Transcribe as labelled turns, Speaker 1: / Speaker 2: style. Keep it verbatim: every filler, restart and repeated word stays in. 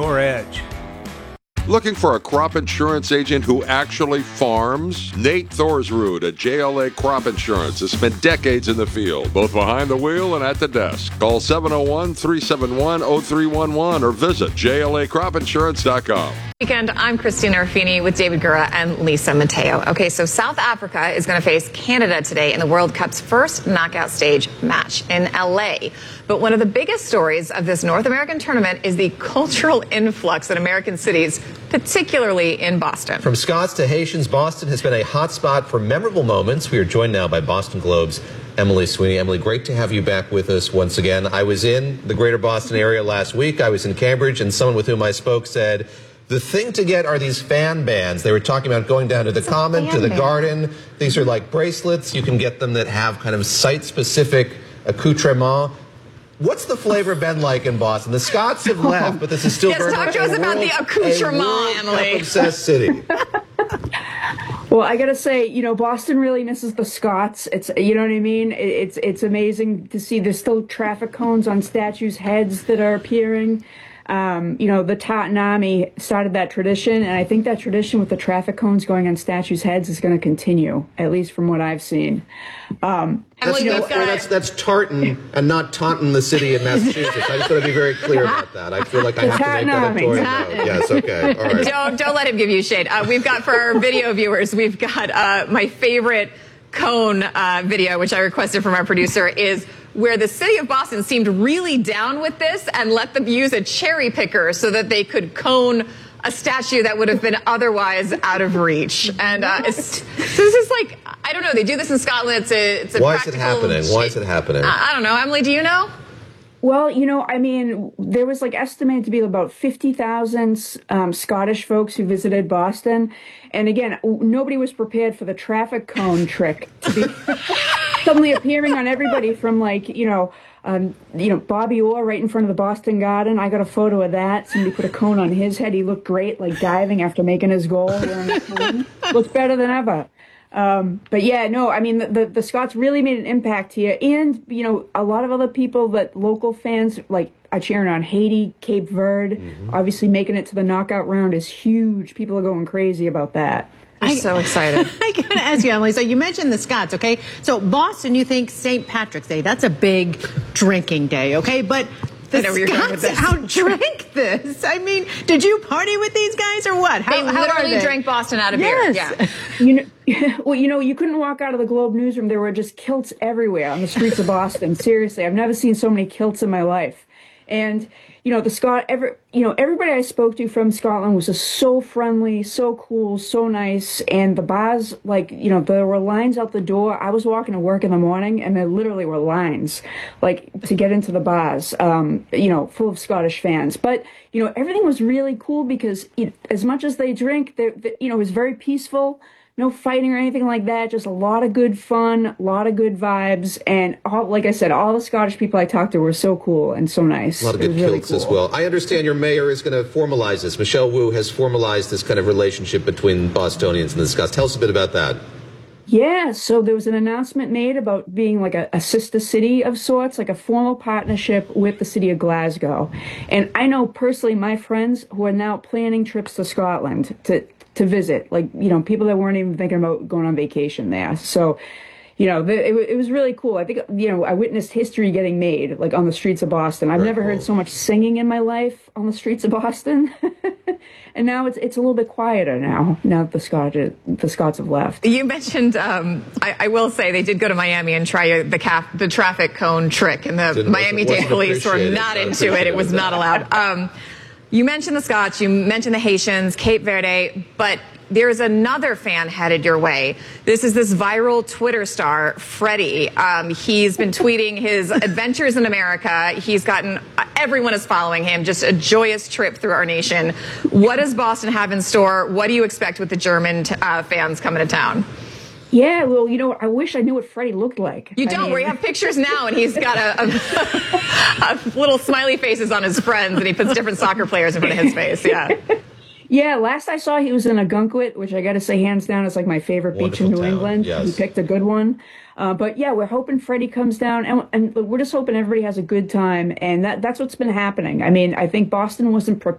Speaker 1: your edge.
Speaker 2: Looking for a crop insurance agent who actually farms? Nate Thorsrud at J L A Crop Insurance has spent decades in the field, both behind the wheel and at the desk. Call seven oh one, three seven one, oh three one one or visit J L A crop insurance dot com.
Speaker 3: Weekend, I'm Christina Ruffini with David Gura and Lisa Mateo. Okay, so South Africa is going to face Canada today in the World Cup's first knockout stage match in L A. But one of the biggest stories of this North American tournament is the cultural influx in American cities, particularly in Boston.
Speaker 4: From Scots to Haitians, Boston has been a hotspot for memorable moments. We are joined now by Boston Globe's Emily Sweeney. Emily, great to have you back with us once again. I was in the greater Boston area last week. I was in Cambridge, and someone with whom I spoke said, the thing to get are these fan bands. They were talking about going down to the
Speaker 3: It's
Speaker 4: Common, to the
Speaker 3: band.
Speaker 4: Garden. These are like bracelets. You can get them that have kind of site-specific accoutrement. What's the flavor been like in Boston? The Scots have left, but this is still
Speaker 3: Yes,
Speaker 4: very
Speaker 3: talk
Speaker 4: much
Speaker 3: to us
Speaker 4: a
Speaker 3: about
Speaker 4: World-
Speaker 3: the accoutrement,
Speaker 4: a World
Speaker 3: Emily.
Speaker 4: Cup-obsessed city.
Speaker 5: Well, I gotta say, you know, Boston really misses the Scots. It's, you know what I mean? It, it's it's amazing to see there's still traffic cones on statues' heads that are appearing. Um, you know, the Tartan Army started that tradition, and I think that tradition with the traffic cones going on statues' heads is going to continue, at least from what I've seen. Um,
Speaker 4: That's,
Speaker 3: Emily,
Speaker 4: no,
Speaker 3: we've got-
Speaker 4: that's, that's Tartan and not Taunton, the city in Massachusetts. I just want to be very clear about that. I feel like I
Speaker 5: The
Speaker 4: have to
Speaker 5: Tartan
Speaker 4: make that
Speaker 5: Army.
Speaker 4: editorial
Speaker 3: Tartan.
Speaker 4: note. Yes, okay. All right.
Speaker 3: Don't don't let him give you shade. Uh, we've got for our video viewers, we've got uh, my favorite cone uh, video, which I requested from our producer, is where the city of Boston seemed really down with this and let them use a cherry picker so that they could cone a statue that would have been otherwise out of reach. And uh, it's, so this is like, I don't know, they do this in Scotland. It's a, it's a
Speaker 4: Why is it
Speaker 3: practical
Speaker 4: happening? Why
Speaker 3: shape.
Speaker 4: is it happening?
Speaker 3: Uh, I don't know. Emily, do you know?
Speaker 5: Well, you know, I mean, there was like estimated to be about fifty thousand um, Scottish folks who visited Boston. And again, nobody was prepared for the traffic cone trick to be suddenly appearing on everybody from like, you know, um, you know, Bobby Orr right in front of the Boston Garden. I got a photo of that. Somebody put a cone on his head. He looked great, like diving after making his goal. Wearing a cone. Looked better than ever. Um, but yeah, no, I mean, the, the, the Scots really made an impact here. And, you know, a lot of other people that local fans like are cheering on. Haiti, Cape Verde, mm-hmm. obviously making it to the knockout round is huge. People are going crazy about that.
Speaker 3: I'm so excited.
Speaker 6: I gotta ask you, Emily. So you mentioned the Scots, okay? So Boston, you think Saint Patrick's Day. That's a big drinking day, okay? But the
Speaker 3: I know where you're going with
Speaker 6: Scots
Speaker 3: this.
Speaker 6: outdrank this. I mean, did you party with these guys or what? How,
Speaker 3: They
Speaker 6: how are
Speaker 3: literally
Speaker 6: they?
Speaker 3: drank Boston out of
Speaker 6: Yes.
Speaker 3: beer. Yeah.
Speaker 5: You know, well, you know, you couldn't walk out of the Globe newsroom. There were just kilts everywhere on the streets of Boston. Seriously, I've never seen so many kilts in my life. And, you know, the Scot, every, you know, everybody I spoke to from Scotland was just so friendly, so cool, so nice. And the bars, like, you know, there were lines out the door. I was walking to work in the morning, and there literally were lines, like, to get into the bars, um, you know, full of Scottish fans. But, you know, everything was really cool because, you know, as much as they drink, they, they, you know, it was very peaceful. No fighting or anything like that. Just a lot of good fun, a lot of good vibes, and all, like I said, all the Scottish people I talked to were so cool and so nice.
Speaker 4: A lot of
Speaker 5: It
Speaker 4: good
Speaker 5: was really
Speaker 4: kilts as
Speaker 5: cool.
Speaker 4: well. I understand your mayor is going to formalize this. Michelle Wu has formalized this kind of relationship between Bostonians and the Scots. Tell us a bit about that.
Speaker 5: Yeah, so there was an announcement made about being like a, a sister city of sorts, like a formal partnership with the city of Glasgow. And I know personally my friends who are now planning trips to Scotland to to visit, like, you know, people that weren't even thinking about going on vacation there. So, you know, the, it, it was really cool. I think, you know, I witnessed history getting made, like, on the streets of Boston. I've
Speaker 4: Very
Speaker 5: never
Speaker 4: cool.
Speaker 5: heard so much singing in my life on the streets of Boston. And now it's it's a little bit quieter now, now that the Scots, the Scots have left.
Speaker 3: You mentioned, um, I, I will say, they did go to Miami and try the cap, the traffic cone trick, and the
Speaker 4: Didn't-
Speaker 3: Miami-Dade
Speaker 4: wasn't
Speaker 3: police were
Speaker 4: appreciated.
Speaker 3: not
Speaker 4: Not
Speaker 3: into it. It was
Speaker 4: appreciated.
Speaker 3: not allowed. Um, you mentioned the Scots, you mentioned the Haitians, Cape Verde, but there's another fan headed your way. This is this viral Twitter star, Freddie. Um, he's been tweeting his adventures in America. He's gotten, everyone is following him, just a joyous trip through our nation. What does Boston have in store? What do you expect with the German uh, fans coming to town?
Speaker 5: Yeah, well, you know, I wish I knew what Freddie looked like.
Speaker 3: You
Speaker 5: I
Speaker 3: don't.
Speaker 5: mean-
Speaker 3: We have pictures now, and he's got a, a, a little smiley faces on his friends, and he puts different soccer players in front of his face. Yeah.
Speaker 5: Yeah, last I saw he was in Agunquit, which I got to say, hands down, is like my favorite beach in
Speaker 4: Wonderful
Speaker 5: New
Speaker 4: town,
Speaker 5: England.
Speaker 4: yes.
Speaker 5: He picked a good one. Uh, but yeah, we're hoping Freddie comes down, and, and we're just hoping everybody has a good time. And that, that's what's been happening. I mean, I think Boston wasn't prepared.